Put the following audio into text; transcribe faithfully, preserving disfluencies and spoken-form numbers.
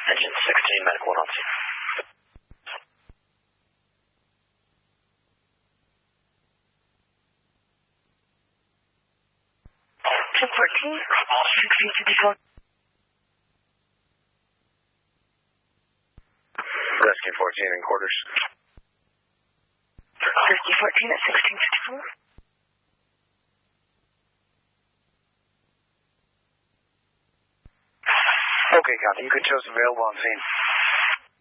Engine sixteen, medical one on scene. ten fourteen, sixteen fifty-four. Rescue fourteen in quarters. Rescue fourteen at sixteen fifty-four. Okay, copy. You can choose available on scene.